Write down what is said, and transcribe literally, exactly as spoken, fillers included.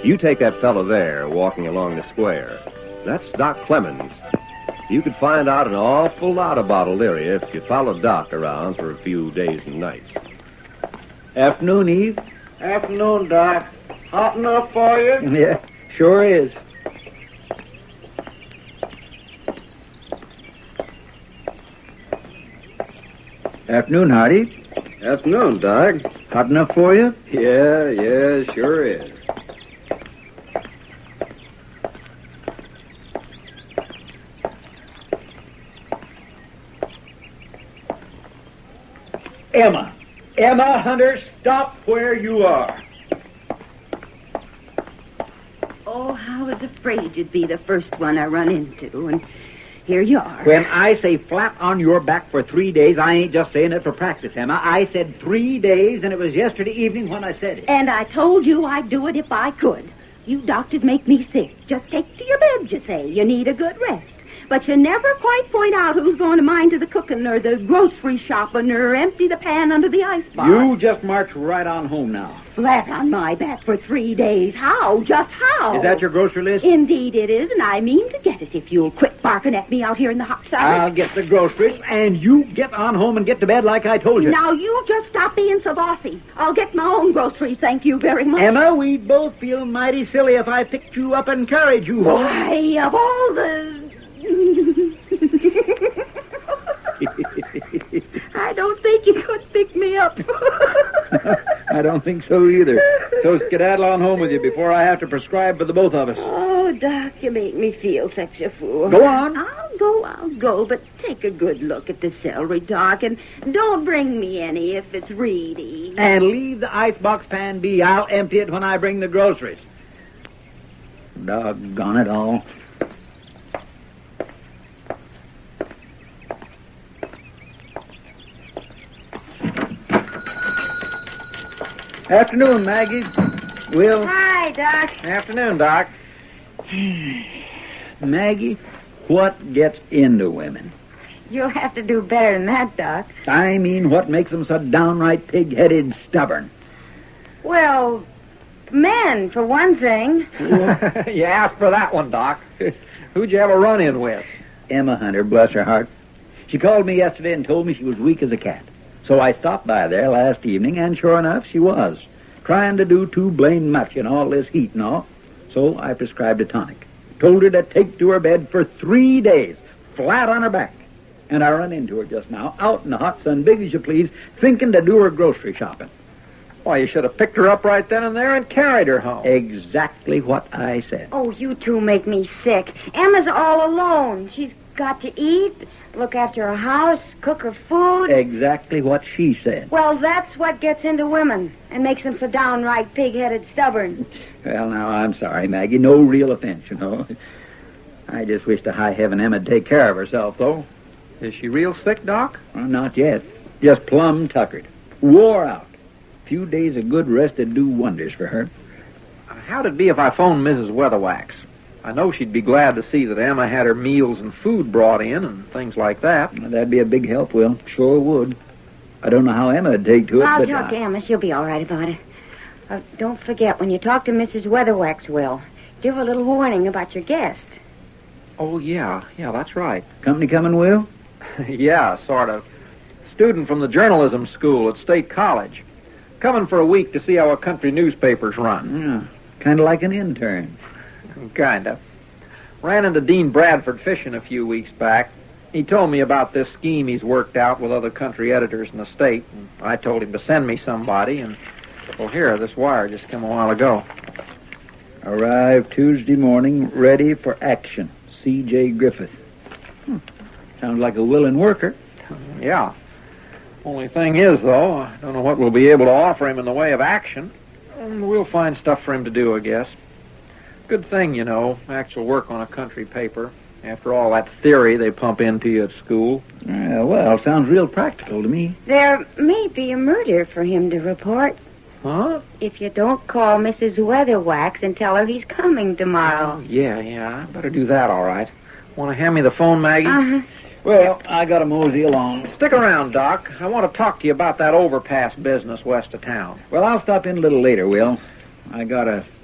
You take that fellow there walking along the square. That's Doc Clemens. You could find out an awful lot about Elyria if you followed Doc around for a few days and nights. Afternoon, Eve. Afternoon, Doc. Hot enough for you? Yeah, sure is. Afternoon, Hardy. Afternoon, Doc. Hot enough for you? Yeah, yeah, sure is. Emma. Emma Hunter, stop where you are. Oh, I was afraid you'd be the first one I run into, and here you are. When I say flat on your back for three days, I ain't just saying it for practice, Emma. I said three days, and it was yesterday evening when I said it. And I told you I'd do it if I could. You doctors make me sick. Just take to your bed, you say. You need a good rest. But you never quite point out who's going to mind to the cooking or the grocery shopping or empty the pan under the ice box. You just march right on home now. Flat on my back for three days. How? Just how? Is that your grocery list? Indeed it is, and I mean to get it if you'll quit barking at me out here in the hot sun. I'll get the groceries, and you get on home and get to bed like I told you. Now, you just stop being so bossy. I'll get my own groceries, thank you very much. Emma, we'd both feel mighty silly if I picked you up and carried you home. Why, of all the... I don't think you could pick me up. I don't think so either. So skedaddle on home with you before I have to prescribe for the both of us. Oh, Doc, you make me feel such a fool. Go on. I'll go, I'll go, but take a good look at the celery, Doc, and don't bring me any if it's reedy. And leave the icebox pan be. I'll empty it when I bring the groceries. Doggone it all. Afternoon, Maggie. Will. Hi, Doc. Afternoon, Doc. Maggie, what gets into women? You'll have to do better than that, Doc. I mean, what makes them so downright pig-headed stubborn? Well, men, for one thing. You asked for that one, Doc. Who'd you have a run-in with? Emma Hunter, bless her heart. She called me yesterday and told me she was weak as a cat. So I stopped by there last evening, and sure enough, she was. Trying to do too blamed much in all this heat and all. So I prescribed a tonic. Told her to take to her bed for three days, flat on her back. And I run into her just now, out in the hot sun, big as you please, thinking to do her grocery shopping. Why, you should have picked her up right then and there and carried her home. Exactly what I said. Oh, you two make me sick. Emma's all alone. She's got to eat, look after her house, cook her food. Exactly what she said. Well, that's what gets into women and makes them so downright pig-headed stubborn. Well, now, I'm sorry, Maggie. No real offense, you know. I just wish to high heaven Emma'd take care of herself, though. Is she real sick, Doc? Well, not yet. Just plumb tuckered. Wore out. A few days of good rest would do wonders for her. How'd it be if I phoned Missus Weatherwax? I know she'd be glad to see that Emma had her meals and food brought in and things like that. Well, that'd be a big help, Will. Sure would. I don't know how Emma'd take to it, I'll but... talk I... to Emma. She'll be all right about it. Uh, don't forget, when you talk to Missus Weatherwax, Will, give her a little warning about your guest. Oh, yeah. Yeah, that's right. Company coming, Will? Yeah, sort of. Student from the journalism school at State College. Coming for a week to see how a country newspaper's run. Yeah, kind of like an intern. Kind of. Ran into Dean Bradford fishing a few weeks back. He told me about this scheme he's worked out with other country editors in the state. And I told him to send me somebody, and, well, here, this wire just came a while ago. Arrived Tuesday morning, ready for action. C J Griffith. Hmm. Sounds like a willing worker. Yeah. Only thing is, though, I don't know what we'll be able to offer him in the way of action. And we'll find stuff for him to do, I guess. Good thing, you know, actual work on a country paper. After all that theory they pump into you at school. Uh, well, sounds real practical to me. There may be a murder for him to report. Huh? If you don't call Missus Weatherwax and tell her he's coming tomorrow. Yeah, yeah, I better do that, all right. Want to hand me the phone, Maggie? Uh-huh. Well, I got to mosey along. Stick around, Doc. I want to talk to you about that overpass business west of town. Well, I'll stop in a little later, Will. I got a